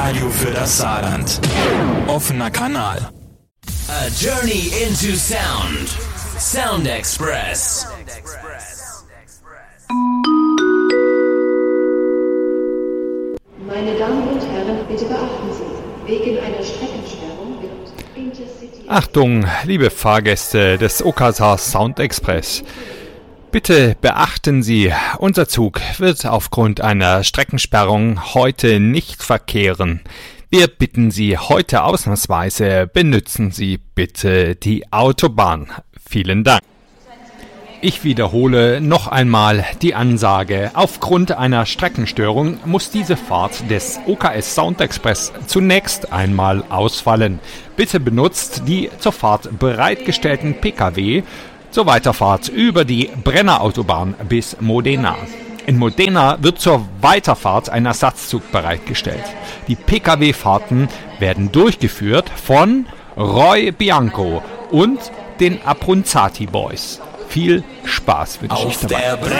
Radio für das Saarland. Offener Kanal. A journey into sound. Sound Express. Meine Damen und Herren, bitte beachten Sie, wegen einer Streckensperrung wird Intercity... Achtung, liebe Fahrgäste des Okasa Sound Express. Bitte beachten Sie, unser Zug wird aufgrund einer Streckensperrung heute nicht verkehren. Wir bitten Sie heute ausnahmsweise, benutzen Sie bitte die Autobahn. Vielen Dank. Ich wiederhole noch einmal die Ansage. Aufgrund einer Streckenstörung muss diese Fahrt des OKS Sound Express zunächst einmal ausfallen. Bitte benutzt die zur Fahrt bereitgestellten Pkw zur Weiterfahrt über die Brennerautobahn bis Modena. In Modena wird zur Weiterfahrt ein Ersatzzug bereitgestellt. Die Pkw-Fahrten werden durchgeführt von Roy Bianco und den Abruzzati Boys. Viel Spaß wünsche ich dabei.